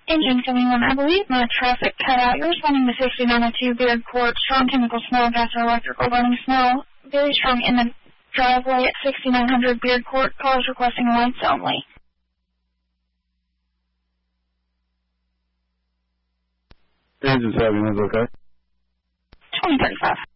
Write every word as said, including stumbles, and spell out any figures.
Engine seventy-one, I believe my traffic cut out. You're responding to sixty-nine oh two Beard Court, strong chemical smell, gas or electrical burning smell, very strong in the driveway at sixty-nine hundred Beard Court. Callers requesting lights only. Engine seventy-one, okay? twenty thirty-five.